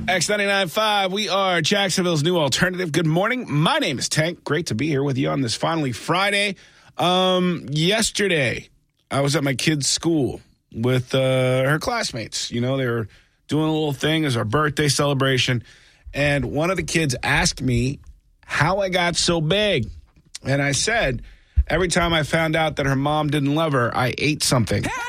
X99.5, we are Jacksonville's new alternative. Good morning. My name is Tank. Great to be here with you on this finally Friday. Yesterday, I was at my kid's school with her classmates. You know, they were doing a little thing as our birthday celebration. And one of the kids asked me how I got so big. And I said, every time I found out that her mom didn't love her, I ate something.